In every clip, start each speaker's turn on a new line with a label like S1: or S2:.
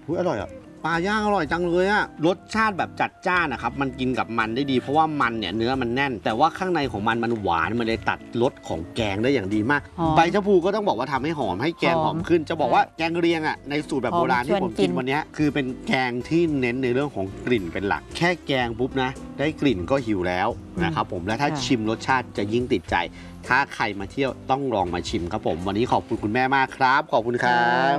S1: อร่อยอ่ะปลาย่างอร่อยจังเลยอะรสชาติแบบจัดจ้านนะครับมันกินกับมันได้ดีเพราะว่ามันเนี่ยเนื้อมันแน่นแต่ว่าข้างในของมันหวานมันเลยตัดรสของแกงได้อย่างดีมากใบชะพูก็ต้องบอกว่าทำให้หอมให้แกงหอมขึ้นจะบอกว่าแกงเรียงอะในสูตรแบบโบราณที่ผมกินวันนี้คือเป็นแกงที่เน้นในเรื่องของกลิ่นเป็นหลักแค่แกงปุ๊บนะได้กลิ่นก็หิวแล้วนะครับผมและถ้าชิมรสชาติจะยิ่งติดใจถ้าใครมาเที่ยวต้องลองมาชิมครับผมวันนี้ขอบคุณคุณแม่มากครับขอบคุณครับ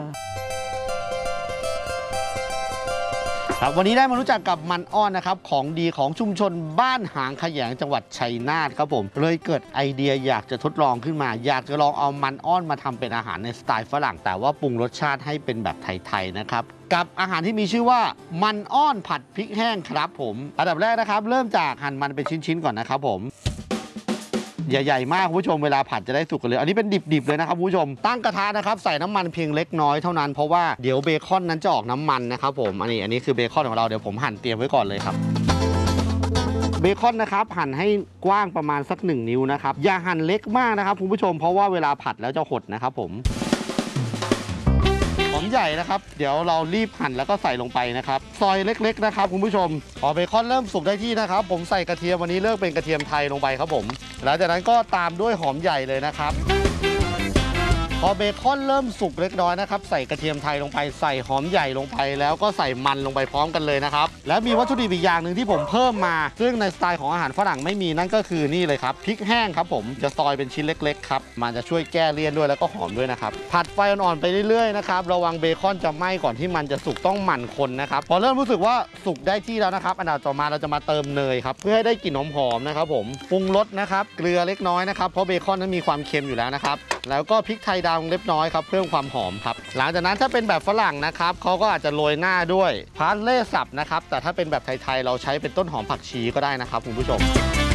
S1: ครับวันนี้ได้มารู้จักกับมันอ้อนนะครับของดีของชุมชนบ้านหางขยงจังหวัดชัยนาทครับผมเลยเกิดไอเดียอยากจะทดลองขึ้นมาอยากจะลองเอามันอ้อนมาทำเป็นอาหารในสไตล์ฝรั่งแต่ว่าปรุงรสชาติให้เป็นแบบไทยๆนะครับกับอาหารที่มีชื่อว่ามันอ้อนผัดพริกแห้งครับผมอันดับแรกนะครับเริ่มจากหั่นมันเป็นชิ้นๆก่อนนะครับผมใหญ่ๆมากคุณผู้ชมเวลาผัดจะได้สุกกันเลยอันนี้เป็นดิบๆเลยนะครับคุณผู้ชมตั้งกระทะนะครับใส่น้ำมันเพียงเล็กน้อยเท่านั้นเพราะว่าเดี๋ยวเบคอนนั้นจะออกน้ำมันนะครับผมอันนี้คือเบคอนของเราเดี๋ยวผมหั่นเตรียมไว้ก่อนเลยครับเบคอนนะครับหั่นให้กว้างประมาณสัก1 นิ้วนะครับอย่าหั่นเล็กมากนะครับคุณผู้ชมเพราะว่าเวลาผัดแล้วจะหดนะครับผมหอมใหญ่นะครับเดี๋ยวเรารีบหั่นแล้วก็ใส่ลงไปนะครับซอยเล็กๆนะครับคุณผู้ชมพอเบคอนเริ่มสุกได้ที่นะครับผมใส่กระเทียมวันนี้เลือกเป็นกระเทียมไทยลงไปครับผมหลังจากนั้นก็ตามด้วยหอมใหญ่เลยนะครับพอเบคอนเริ่มสุกเล็กน้อยนะครับใส่กระเทียมไทยลงไปใส่หอมใหญ่ลงไปแล้วก็ใส่มันลงไปพร้อมกันเลยนะครับแล้วมีวัตถุดิบอีกอย่างหนึ่งที่ผมเพิ่มมาซึ่งในสไตล์ของอาหารฝรั่งไม่มีนั่นก็คือนี่เลยครับพริกแห้งครับผมจะซอยเป็นชิ้นเล็กๆครับมันจะช่วยแก้เลี่ยนด้วยแล้วก็หอมด้วยนะครับผัดไฟอ่อนๆไปเรื่อยๆนะครับระวังเบคอนจะไหม้ก่อนที่มันจะสุกต้องหมั่นคนนะครับพอเริ่มรู้สึกว่าสุกได้ที่แล้วนะครับอันดับต่อมาเราจะมาเติมเนยครับเพื่อให้ได้กลิ่นหอมๆนะครับผมปรุงรสนะครับเกลือเล็กน้อยนะครับเพราะเบคอนนั้นมีความเค็มอยู่แล้วนะครับแล้วก็พริกไทยดำเล็กน้อยครับเพิ่มความหอมครับหลังจากนั้นถ้าเป็นแบบฝรั่งนะครับเขาก็อาจจะโรยหน้าด้วยพาร์สเล่สับนะครับแต่ถ้าเป็นแบบไทยๆเราใช้เป็นต้นหอมผักชีก็ได้นะครับคุณผู้ชม